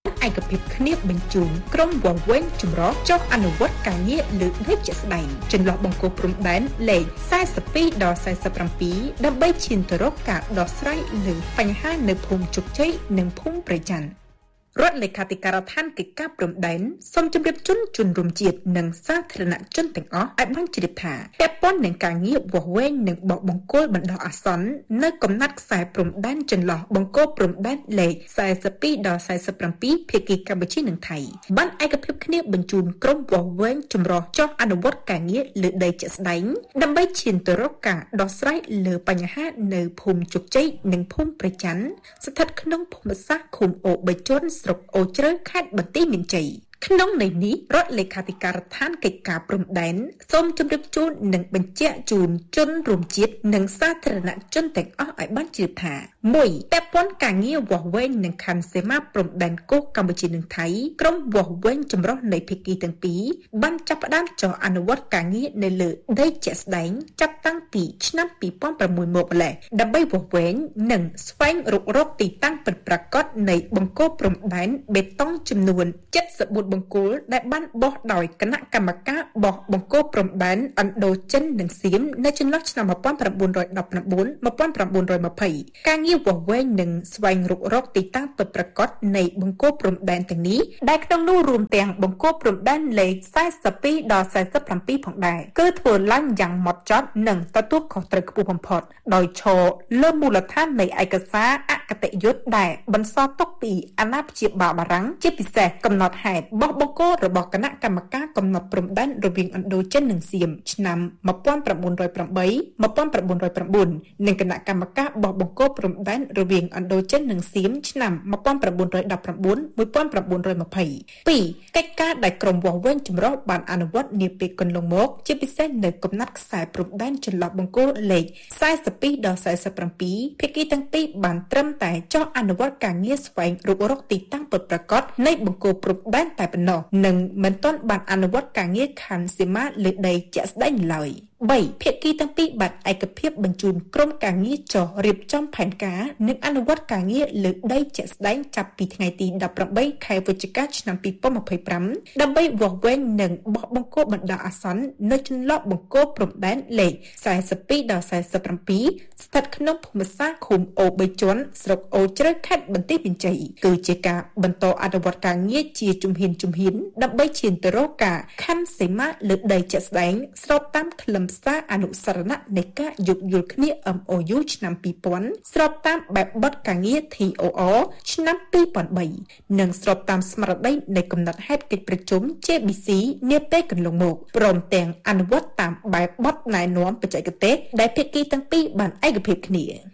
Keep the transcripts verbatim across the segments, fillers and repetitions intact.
ឯកភាពគ្នាបញ្ជូនក្រុមវាស់វែងចម្រុះចុះអនុវត្តការងារលើដីជាក់ស្ដែងចន្លោះបង្គោលព្រំដែនលេខสี่สิบสองដល់สี่สิบเจ็ดដើម្បីឈានទៅរកការដោះស្រាយលើបញ្ហានៅភូមិជោគជ័យនិងភូមិប្រច័ន្ទរដ្ឋលេខាធិការដ្ឋានកិច្ចការព្រំដែនសូមជម្រាបជូនជនរួមជាតិនិងសាធារណជនទាំងអស់ឲ្យបានជ្រាបថាពាក់ព័ន្ធនឹងការងារវាស់វែងនិងបោះបង្គោលបណ្ដោះអាសន្ននៅកំណាត់ខ្សែព្រំដែនចន្លោះបង្គោលព្រំដែនលេខสี่สิบสองដល់สี่สิบเจ็ดភាគីកម្ពុជានិងថៃបានឯកភាពគ្នាបញ្ជូនក្រុមវាស់វែងចម្រុះចុះអនុវត្តការងារលើដីជាក់ស្ដែងដើម្បីឈានទៅរកការដោះស្រាយលើបញ្ហានៅភូមិជោគជ័យនិងភូមិប្រច័ន្ទស្ថិតក្នុងភូមិសាស្ត្រឃុំអូបេជន់ស្រុកអូជ្រៅខេត្តបន្ទាយមានជ័យក្នុងន័យនេះរដ្ឋលេខាធិការដ្ឋានកិច្ចការព្រំដែនសូមជម្រាបជូននិងបញ្ជាក់ជូនជនរួមជាតិនិងសាធារណជនទាំងអស់ឲ្យបានជ្រាបថាមួយពាក់ព័ន្ធការងារវាស់វែងនិងខណ្ឌសីមាព្រំដែនគោកកម្ពុជានិងថៃក្រុមវាស់វែងចម្រុះនៃភាគីទាំងពីរបានចាប់ផ្ដើមចុះអនុវត្តការងារនៅលើដីជាក់ស្ដែងចាប់តាំងពីឆ្នាំពីរពាន់ប្រាំមួយមកម្ល៉េះដើម្បីវាស់វែងនិងស្វែងរករកទីតាំងពិតប្រាកដនៃបង្គោលព្រំដែនបេតុងចំនួនเจ็ดสิบbốnបង្គោលដែលបានបោះដោយគណៈកម្មការបោះបង្គោលព្រំដែនឥណ្ឌូចិននិងសៀមនៅចន្លោះឆ្នាំmột nghìn chín trăm mười chín một nghìn chín trăm hai mươiការងារវាស់វែងនិងស្វែងរករកទីតាំងពិតប្រាកដនៃបង្គោលព្រំដែនទាំងនេះដែលក្នុងនោះរួមទាំងបង្គោលព្រំដែនលេខสี่สิบสองដល់สี่สิบเจ็ดផងដែរគឺធ្វើឡើងយ៉ាងម៉ត់ចត់និងទទួលខុសត្រូវខ្ពស់បំផុតដោយឈរលើមូលដ្ឋាននៃឯកសារអគតិយុត្តដែលបន្សល់ទុកពីអាណាព្យាបាលបារាំងជាពិសេសកំណត់ហេតុបោះបង្គោលរបស់គណៈកម្មការកំណត់ព្រំដែនរវាងឥណ្ឌូចិននិងសៀមឆ្នាំmột nghìn chín trăm linh tám một nghìn chín trăm linh chínនិងគណៈកម្មការបោះបង្គោលព្រំដែនរវាងឥណ្ឌូចិននិងសៀមឆ្នាំmột nghìn chín trăm mười chín một nghìn chín trăm hai mươiពីរកិច្ចការដែលក្រុមវាស់វែងចម្រុះបានអនុវត្តនាពេលកន្លងមកជាពិសេសនៅកំណាត់ខ្សែព្រំដែនចន្លោះបង្គោលលេខสี่สิบสองដល់สี่สิบเจ็ดភាគីទាំងពីរបានត្រឹមតែចុះអនុវត្តការងារស្វែងរករកទីតាំងពិតប្រាកដនៃបង្គោលព្រំដែនតែប៉ុណ្ណោះនិងមិនទាន់បានអនុវត្តការងារខណ្ឌសីមាលើដីជាក់ស្ដែងឡើយបីភាគីទាំងពីរបានឯកភាពបញ្ជូនក្រុមការងារចុះរៀបចំផែនការនិងអនុវត្តការងារលើដីជាក់ស្ដែងចាប់ពីថ្ងៃទីដប់ប្រាំបីខែវិច្ឆិកាឆ្នាំពីរពាន់ម្ភៃប្រាំដើម្បីវាស់វែងនិងបោះបង្គោលបណ្ដោះអាសន្ននៅចន្លោះបង្គោលព្រំដែនលេខสี่สิบสองដល់สี่สิบเจ็ดស្ថិតក្នុងភូមិសាស្ត្រឃុំអូបេជន់ស្រុកអូជ្រៅខេត្តបន្ទាយមានជ័យគឺជាការបន្តអនុវត្តការងារជាជំហានជំហានដើម្បីឈានទៅរកការខណ្ឌសីមាលើដីជាក់ស្ដែងស្របតាមខ្លឹមសារអនុសរណៈនៃការយោគយល់គ្នា M O U ឆ្នាំពីរពាន់ស្របតាមបែបបទការងារ T O R ឆ្នាំពីរពាន់បីនិងស្របតាមស្មារតីនៃកំណត់ហេតុកិច្ចប្រជុំ J B C នាពេលកន្លងមកព្រមទាំងអនុវត្តតាមបែបបទណែនាំបច្ចេកទេសដែលភាគីទាំងពីរបានឯកភាពគ្នា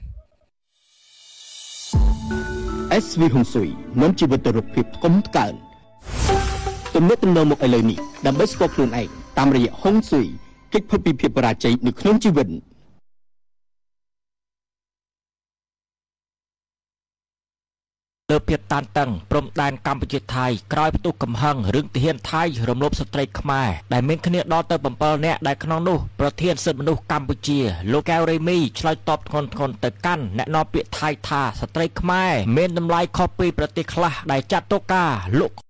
S V ហ៊ុនស៊ុយនាំជីវិតទៅរកភាពថ្កុំថ្កើងទំនាក់ទំនងមកឥឡូវនេះដើម្បីស្គាល់ខ្លួនឯងតាមរយៈហ៊ុនស៊ុយកិច្ចផុតពីភាពបរាជ័យនៅក្នុងជីវិតលើភាពតានតឹងព្រំដែនកម្ពុជាថៃក្រោយផ្ទុះកំហឹងរឿងទាហានថៃរំលោភស្ត្រីខ្មែរដែលមានគ្នាដល់ទៅbảyនាក់ដែលក្នុងនោះប្រធានសិទ្ធិមនុស្សកម្ពុជាលោកកែវរេមីឆ្លើយតបធ្ងន់ធ្ងរទៅកាន់អ្នកនាំពាក្យថៃថាស្ត្រីខ្មែរមានតម្លៃខុសពីប្រទេសខ្លះដែលចាត់ទុកការលក់